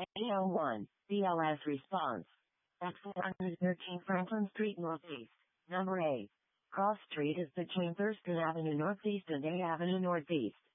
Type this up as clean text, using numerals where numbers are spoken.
AO1, BLS response. At 413 Franklin Street Northeast, number 8. Cross Street is between Thurston Avenue Northeast and A Avenue Northeast.